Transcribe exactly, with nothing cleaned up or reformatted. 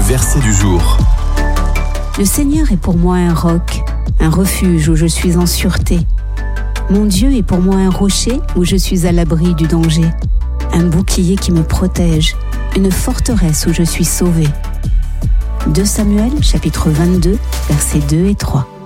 verset du jour. Le Seigneur est pour moi un roc, un refuge où je suis en sûreté. Mon Dieu est pour moi un rocher où je suis à l'abri du danger, un bouclier qui me protège, une forteresse où je suis sauvé. deux Samuel, chapitre vingt-deux, versets deux et trois.